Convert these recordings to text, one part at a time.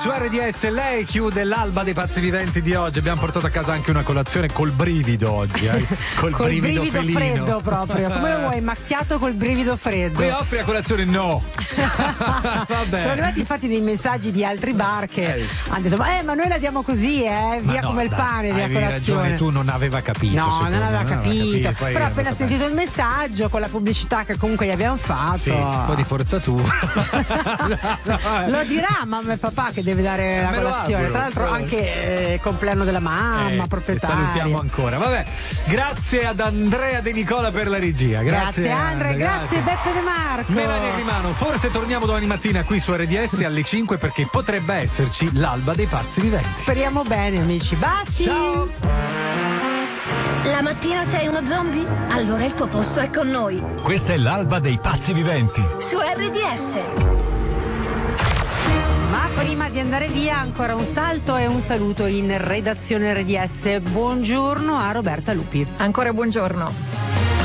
su RDS, lei chiude l'alba dei pazzi viventi di oggi. Abbiamo portato a casa anche una colazione col brivido oggi, col brivido felino. Freddo proprio. Come lo vuoi? Macchiato col brivido freddo. Qui offri a colazione? No. Vabbè. Sono arrivati infatti dei messaggi di altri bar che hanno detto ma noi la diamo così, via no, come il pane via avevi colazione. Ragione, tu non aveva capito. No, non aveva capito. Però appena ha sentito il messaggio con la pubblicità che comunque gli abbiamo fatto. Sì, un po' di forzatura. Lo dirà mamma e papà che deve dare la colazione. Tra l'altro anche compleanno della mamma, proprietaria. Salutiamo ancora. Vabbè, grazie ad Andrea De Nicola per la regia. Grazie Andrea, grazie Beppe De Marco. Melania Grimano, forse torniamo domani mattina qui su RDS alle 5 perché potrebbe esserci l'alba dei pazzi viventi. Speriamo bene, amici. Baci. Ciao. La mattina sei uno zombie? Allora il tuo posto è con noi. Questa è l'alba dei pazzi viventi. Su RDS. Ma prima di andare via ancora un salto e un saluto in redazione RDS. Buongiorno a Roberta Lupi. Ancora buongiorno.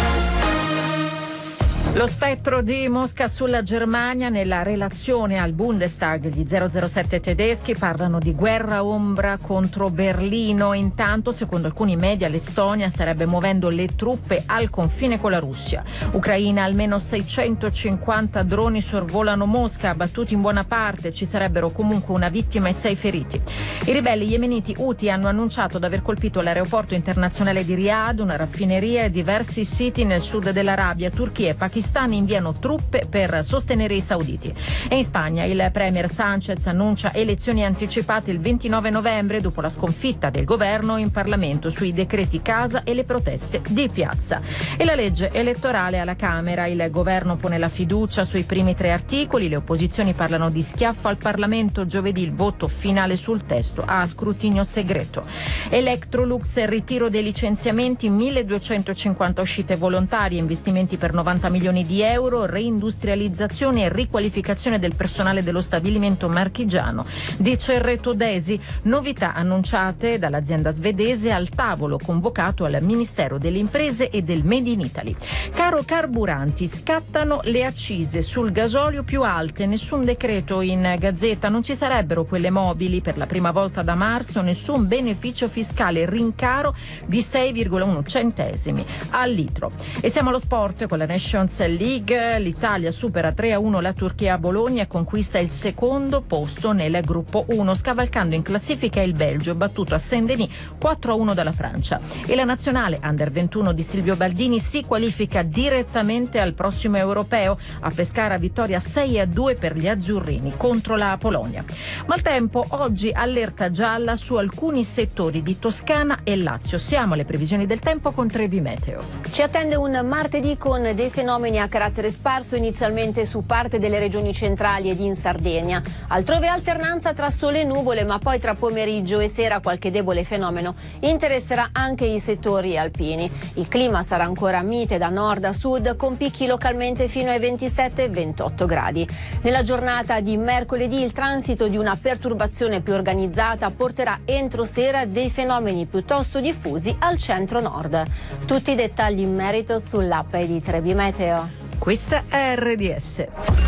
Lo spettro di Mosca sulla Germania. Nella relazione al Bundestag gli 007 tedeschi parlano di guerra ombra contro Berlino. Intanto, secondo alcuni media, l'Estonia starebbe muovendo le truppe al confine con la Russia. Ucraina, almeno 650 droni sorvolano Mosca, abbattuti in buona parte, ci sarebbero comunque una vittima e 6 feriti. I ribelli yemeniti Houthi hanno annunciato di aver colpito l'aeroporto internazionale di Riyadh, una raffineria e diversi siti nel sud dell'Arabia. Turchia e Pakistan inviano truppe per sostenere i sauditi. E in Spagna il premier Sánchez annuncia elezioni anticipate il 29 novembre dopo la sconfitta del governo in Parlamento sui decreti casa e le proteste di piazza. E la legge elettorale alla Camera. Il governo pone la fiducia sui primi 3 articoli, le opposizioni parlano di schiaffo al Parlamento. Giovedì il voto finale sul testo a scrutinio segreto. Electrolux, ritiro dei licenziamenti, 1250 uscite volontarie, investimenti per 90 milioni di euro, reindustrializzazione e riqualificazione del personale dello stabilimento marchigiano di Cerreto d'Esi. Novità annunciate dall'azienda svedese al tavolo convocato al Ministero delle Imprese e del Made in Italy. Caro carburanti, scattano le accise sul gasolio più alte, nessun decreto in Gazzetta, non ci sarebbero quelle mobili per la prima volta da marzo, nessun beneficio fiscale, rincaro di 6,1 centesimi al litro. E siamo allo sport con la Nations League. L'Italia supera 3-1 la Turchia a Bologna e conquista il secondo posto nel gruppo 1, scavalcando in classifica il Belgio, battuto a Saint-Denis 4-1 dalla Francia. E la nazionale Under 21 di Silvio Baldini si qualifica direttamente al prossimo europeo. A Pescara vittoria 6-2 per gli azzurrini contro la Polonia. Maltempo, oggi allerta gialla su alcuni settori di Toscana e Lazio. Siamo alle previsioni del tempo con Trevi Meteo. Ci attende un martedì con dei fenomeni a carattere sparso, inizialmente su parte delle regioni centrali ed in Sardegna. Altrove alternanza tra sole e nuvole, ma poi tra pomeriggio e sera qualche debole fenomeno interesserà anche i settori alpini. Il clima sarà ancora mite da nord a sud, con picchi localmente fino ai 27-28 gradi. Nella giornata di mercoledì il transito di una perturbazione più organizzata porterà entro sera dei fenomeni piuttosto diffusi al centro-nord. Tutti i dettagli in merito sull'app di Trevi Meteo. Questa è RDS.